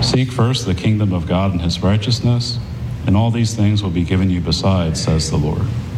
Seek first the kingdom of God and his righteousness, and all these things will be given you besides, says the Lord.